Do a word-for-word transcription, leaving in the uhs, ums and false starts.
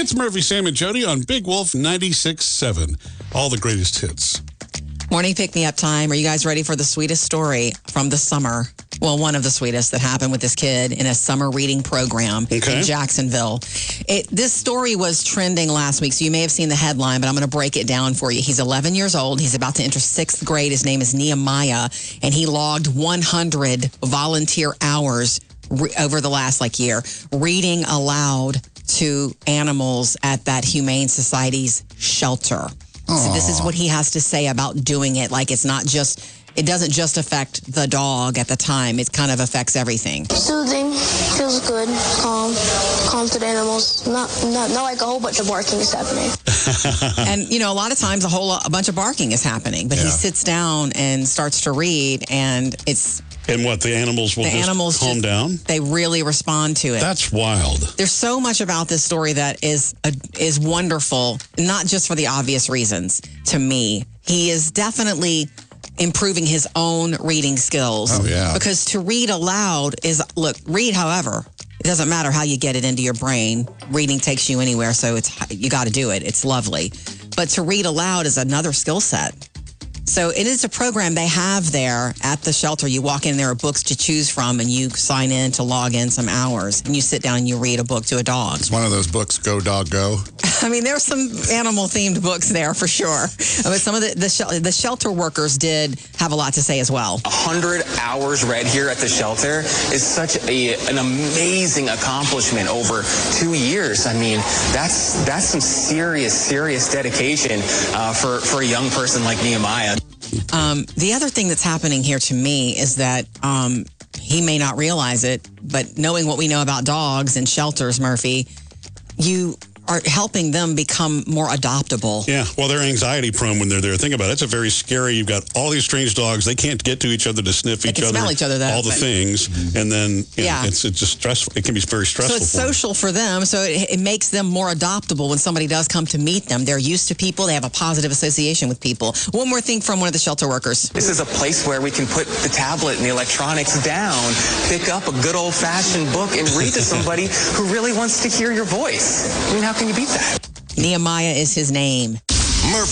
It's Murphy, Sam, and Jody on Big Wolf ninety-six seven. All the greatest hits. Morning pick-me-up time. Are you guys ready for the sweetest story from the summer? Well, one of the sweetest that happened with this kid in a summer reading program okay. in Jacksonville. It, this story was trending last week, so you may have seen the headline, but I'm going to break it down for you. He's eleven years old. He's about to enter sixth grade. His name is Nehemiah, and he logged one hundred volunteer hours re- over the last like year reading aloud to animals at that Humane Society's shelter. Aww. So this is what he has to say about doing it. Like, it's not just, it doesn't just affect the dog at the time. It kind of affects everything. Soothing, feels good, calm, calm to the animals. Not, not, not like a whole bunch of barking is happening. And, you know, a lot of times a whole a bunch of barking is happening, but yeah. he sits down and starts to read, and it's... And what, the animals will the just animals calm just, down? They really respond to it. That's wild. There's so much about this story that is a, is wonderful, not just for the obvious reasons to me. He is definitely improving his own reading skills. Oh, yeah. Because to read aloud is, look, read however. It doesn't matter how you get it into your brain. Reading takes you anywhere, so it's you got to do it. It's lovely. But to read aloud is another skill set. So it is a program they have there at the shelter. You walk in, there are books to choose from, and you sign in to log in some hours, and you sit down and you read a book to a dog. It's one of those books, Go Dog Go. I mean, there's some animal-themed books there for sure. But some of the the, shel- the shelter workers did have a lot to say as well. A hundred hours read here at the shelter is such a an amazing accomplishment over two years. I mean, that's that's some serious, serious dedication uh, for for a young person like Nehemiah. Um, the other thing that's happening here to me is that um, he may not realize it, but knowing what we know about dogs and shelters, Murphy, you are helping them become more adoptable. Yeah, well, they're anxiety prone when they're there. Think about it. It's a very scary, you've got all these strange dogs. They can't get to each other to sniff they each can other. smell each other, though, all the but, things. Mm-hmm. And then, you yeah, know, it's, it's just stressful. It can be very stressful. So it's for social them. for them. So it, it makes them more adoptable when somebody does come to meet them. They're used to people. They have a positive association with people. One more thing from one of the shelter workers. This is a place where we can put the tablet and the electronics down, pick up a good old-fashioned book, and read to somebody who really wants to hear your voice. I mean, how can you beat that? Nehemiah is his name. Murphy.